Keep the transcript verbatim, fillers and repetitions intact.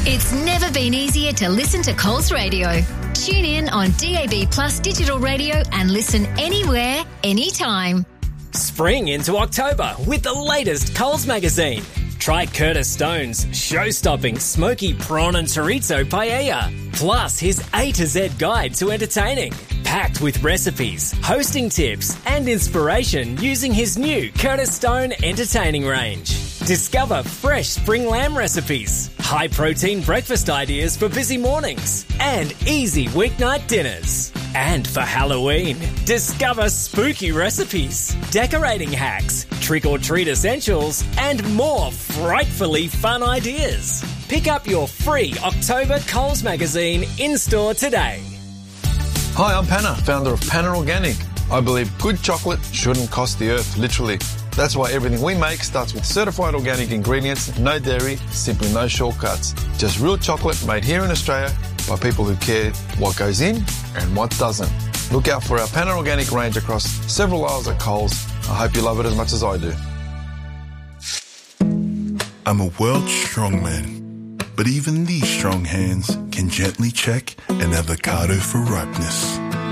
It's never been easier to listen to Coles Radio. Tune in on D A B Plus digital radio and listen anywhere, anytime. Spring into October with the latest Coles magazine. Try Curtis Stone's show-stopping smoky prawn and chorizo paella, plus his A to Z guide to entertaining, packed with recipes, hosting tips and inspiration using his new Curtis Stone entertaining range. Discover fresh spring lamb recipes, high-protein breakfast ideas for busy mornings, and easy weeknight dinners. And for Halloween, discover spooky recipes, decorating hacks, trick-or-treat essentials, and more frightfully fun ideas. Pick up your free October Coles magazine in-store today. Hi, I'm Panna, founder of Panna Organic. I believe good chocolate shouldn't cost the earth, literally. That's why everything we make starts with certified organic ingredients, no dairy, simply no shortcuts. Just real chocolate made here in Australia by people who care what goes in and what doesn't. Look out for our Panna Organic range across several aisles at Coles. I hope you love it as much as I do. I'm a world strongman, but even these strong hands can gently check an avocado for ripeness.